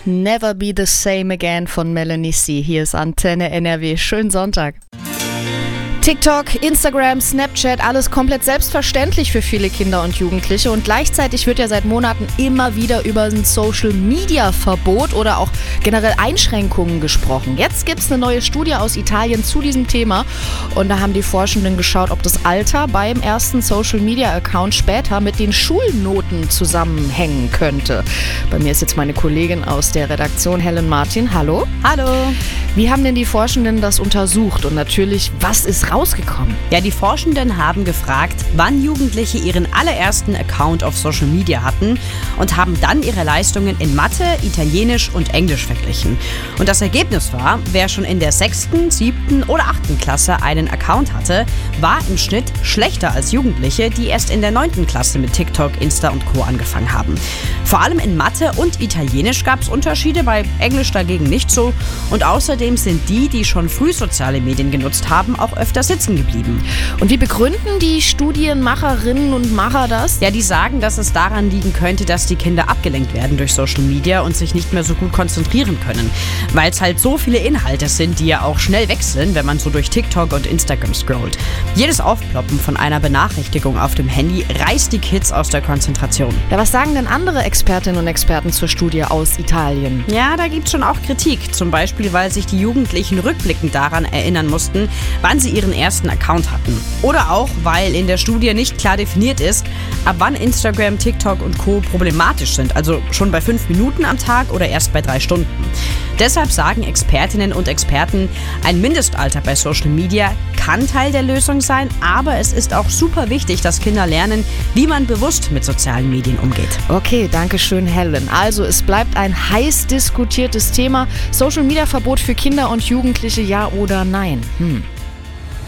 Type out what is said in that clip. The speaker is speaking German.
Never Be the Same Again von Melanie C. Hier ist Antenne NRW. Schönen Sonntag. TikTok, Instagram, Snapchat, alles komplett selbstverständlich für viele Kinder und Jugendliche und gleichzeitig wird ja seit Monaten immer wieder über ein Social-Media-Verbot oder auch generell Einschränkungen gesprochen. Jetzt gibt es eine neue Studie aus Italien zu diesem Thema und da haben die Forschenden geschaut, ob das Alter beim ersten Social-Media-Account später mit den Schulnoten zusammenhängen könnte. Bei mir ist jetzt meine Kollegin aus der Redaktion, Helen Martin. Hallo. Hallo. Wie haben denn die Forschenden das untersucht und natürlich, was ist rausgekommen? Ja, die Forschenden haben gefragt, wann Jugendliche ihren allerersten Account auf Social Media hatten und haben dann ihre Leistungen in Mathe, Italienisch und Englisch verglichen. Und das Ergebnis war, wer schon in der 6., 7. oder 8. Klasse einen Account hatte, war im Schnitt schlechter als Jugendliche, die erst in der 9. Klasse mit TikTok, Insta und Co. angefangen haben. Vor allem in Mathe und Italienisch gab es Unterschiede, bei Englisch dagegen nicht so. Und außerdem sind die schon früh soziale Medien genutzt haben, auch öfter sitzen geblieben. Und wie begründen die Studienmacherinnen und Macher das? Ja, die sagen, dass es daran liegen könnte, dass die Kinder abgelenkt werden durch Social Media und sich nicht mehr so gut konzentrieren können. Weil es halt so viele Inhalte sind, die ja auch schnell wechseln, wenn man so durch TikTok und Instagram scrollt. Jedes Aufploppen von einer Benachrichtigung auf dem Handy reißt die Kids aus der Konzentration. Ja, was sagen denn andere Expertinnen und Experten zur Studie aus Italien? Ja, da gibt's schon auch Kritik. Zum Beispiel, weil sich die Jugendlichen rückblickend daran erinnern mussten, wann sie ihren ersten Account hatten. Oder auch, weil in der Studie nicht klar definiert ist, ab wann Instagram, TikTok und Co. problematisch sind. Also schon bei 5 Minuten am Tag oder erst bei 3 Stunden. Deshalb sagen Expertinnen und Experten, ein Mindestalter bei Social Media kann Teil der Lösung sein, aber es ist auch super wichtig, dass Kinder lernen, wie man bewusst mit sozialen Medien umgeht. Okay, danke schön, Helen. Also es bleibt ein heiß diskutiertes Thema. Social-Media-Verbot für Kinder und Jugendliche, ja oder nein?